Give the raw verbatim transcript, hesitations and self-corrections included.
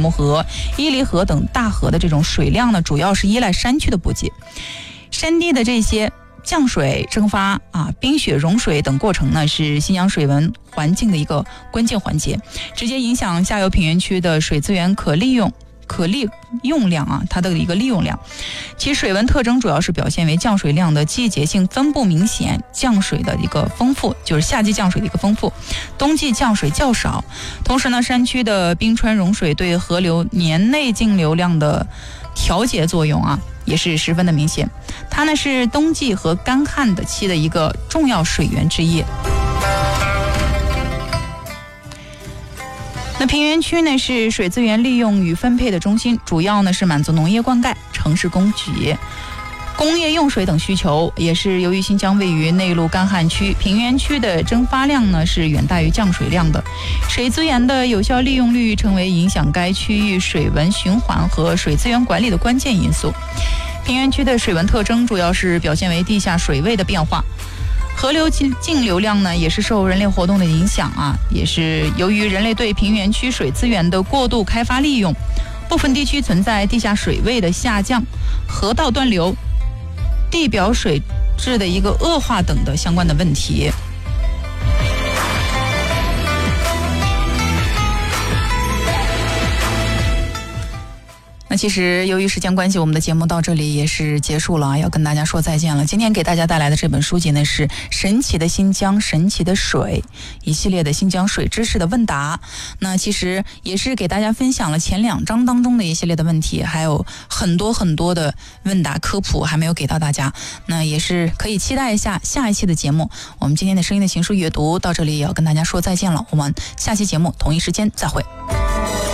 木河、伊犁河等大河的这种水量呢，主要是依赖山区的补给。山地的这些降水、蒸发啊、冰雪融水等过程呢，是新疆水文环境的一个关键环节，直接影响下游平原区的水资源可利用。可利用量啊，它的一个利用量，其水文特征主要是表现为降水量的季节性分布明显，降水的一个丰富，就是夏季降水的一个丰富，冬季降水较少。同时呢，山区的冰川融水对河流年内径流量的调节作用啊，也是十分的明显。它呢是冬季和干旱的期的一个重要水源之一。那平原区呢是水资源利用与分配的中心，主要呢是满足农业灌溉、城市供给、工业用水等需求。也是由于新疆位于内陆干旱区，平原区的蒸发量呢是远大于降水量的，水资源的有效利用率成为影响该区域水文循环和水资源管理的关键因素。平原区的水文特征主要是表现为地下水位的变化。河流径流量呢，也是受人类活动的影响啊，也是由于人类对平原区水资源的过度开发利用，部分地区存在地下水位的下降、河道断流、地表水质的一个恶化等的相关的问题。那其实由于时间关系，我们的节目到这里也是结束了，要跟大家说再见了。今天给大家带来的这本书籍呢是《神奇的新疆，神奇的水》，一系列的新疆水知识的问答。那其实也是给大家分享了前两章当中的一系列的问题，还有很多很多的问答科普还没有给到大家。那也是可以期待一下下一期的节目。我们今天的声音的情书阅读到这里也要跟大家说再见了，我们下期节目同一时间再会。